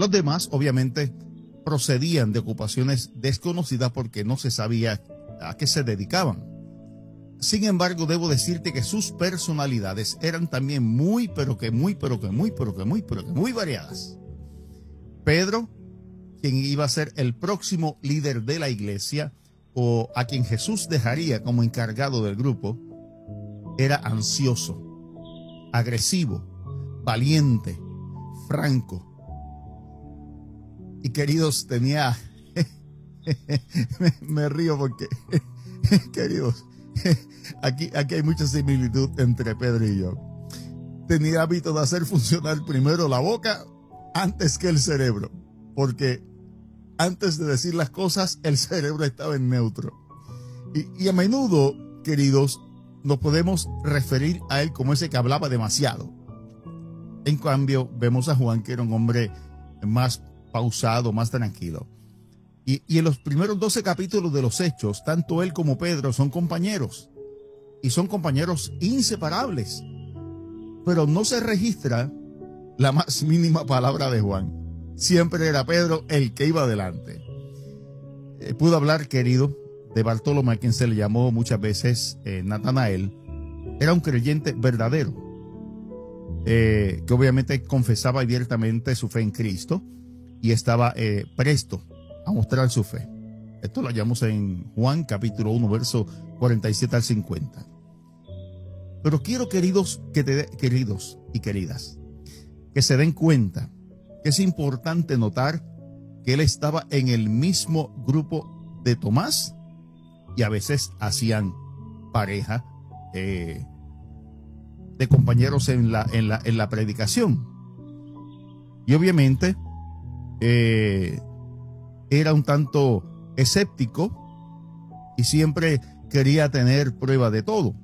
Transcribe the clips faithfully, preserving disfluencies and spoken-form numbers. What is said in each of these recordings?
Los demás, obviamente, procedían de ocupaciones desconocidas porque no se sabía a qué se dedicaban. Sin embargo, debo decirte que sus personalidades eran también muy, pero que muy, pero que muy, pero que muy, pero que muy variadas. Pedro, quien iba a ser el próximo líder de la iglesia o a quien Jesús dejaría como encargado del grupo, era ansioso, agresivo, valiente, franco. Y queridos, tenía... me, me río porque, queridos, aquí, aquí hay mucha similitud entre Pedro y yo. Tenía hábito de hacer funcionar primero la boca antes que el cerebro, porque antes de decir las cosas, el cerebro estaba en neutro. Y, y a menudo, queridos, nos podemos referir a él como ese que hablaba demasiado. En cambio, vemos a Juan, que era un hombre más pausado, más tranquilo. Y, y en los primeros doce capítulos de los Hechos, tanto él como Pedro son compañeros. Y son compañeros inseparables. Pero no se registra la más mínima palabra de Juan. Siempre era Pedro el que iba adelante. Eh, pudo hablar, querido, de Bartolomé, a quien se le llamó muchas veces eh, Natanael. Era un creyente verdadero, eh, que obviamente confesaba abiertamente su fe en Cristo y estaba eh, presto a mostrar su fe. Esto lo hallamos en Juan capítulo uno, verso cuarenta y siete al cincuenta. Pero quiero, queridos, que te, queridos y queridas, que se den cuenta que es importante notar que él estaba en el mismo grupo de Tomás y a veces hacían pareja eh, de compañeros en la, en la, en la predicación. Y obviamente eh, era un tanto escéptico y siempre quería tener prueba de todo.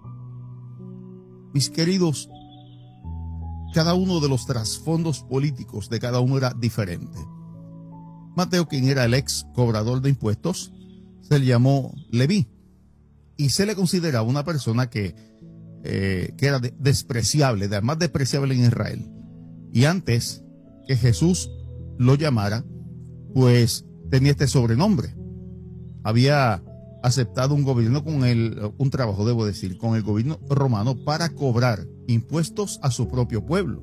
Mis queridos, cada uno de los trasfondos políticos de cada uno era diferente. Mateo, quien era el ex cobrador de impuestos, se le llamó Leví y se le consideraba una persona que, eh, que era de, despreciable, de más despreciable en Israel. Y antes que Jesús lo llamara, pues tenía este sobrenombre. Había aceptado un gobierno con el, un trabajo, debo decir, con el gobierno romano para cobrar impuestos a su propio pueblo.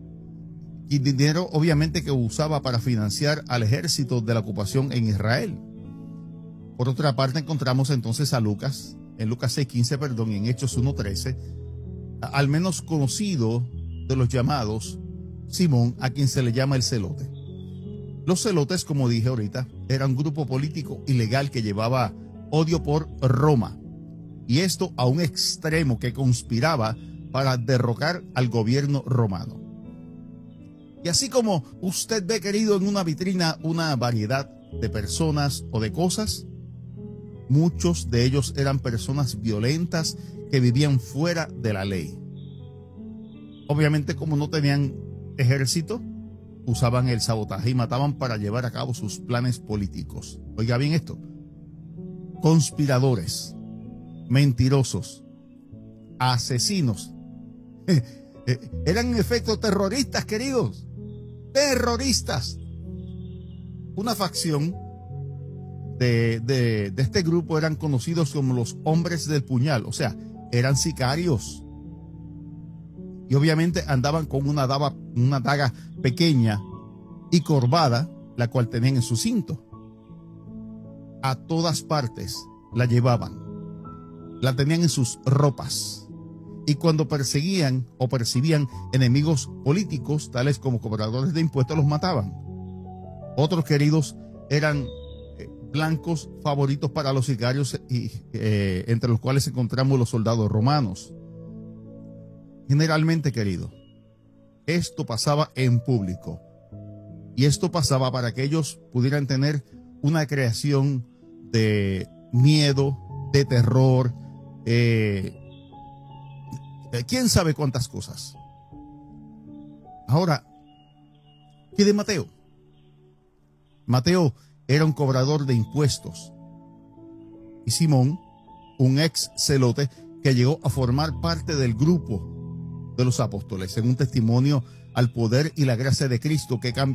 Y dinero obviamente que usaba para financiar al ejército de la ocupación en Israel. Por otra parte, encontramos entonces a Lucas, en Lucas seis quince, perdón, y en Hechos uno trece, al menos conocido de los llamados Simón, a quien se le llama el celote. Los celotes, como dije ahorita, eran un grupo político ilegal que llevaba odio por Roma, y esto a un extremo, que conspiraba para derrocar al gobierno romano. Y así como usted ve, querido, en una vitrina una variedad de personas o de cosas, muchos de ellos eran personas violentas que vivían fuera de la ley. Obviamente, como no tenían ejército, usaban el sabotaje y mataban para llevar a cabo sus planes políticos. Oiga bien esto: conspiradores, mentirosos, asesinos. Eran en efecto terroristas, queridos. Terroristas. Una facción de, de, de este grupo eran conocidos como los hombres del puñal, o sea, eran sicarios. Y obviamente andaban con una daga, una daga pequeña y corvada, la cual tenían en su cinto. A todas partes la llevaban, la tenían en sus ropas. Y cuando perseguían o percibían enemigos políticos, tales como cobradores de impuestos, los mataban. Otros, queridos, eran blancos favoritos para los sicarios, y, eh, entre los cuales encontramos los soldados romanos. Generalmente, querido, esto pasaba en público. Y esto pasaba para que ellos pudieran tener una creación de miedo, de terror, eh, quién sabe cuántas cosas. Ahora, ¿qué de Mateo? Mateo era un cobrador de impuestos. Y Simón, un ex celote que llegó a formar parte del grupo de los apóstoles, en un testimonio al poder y la gracia de Cristo que cambia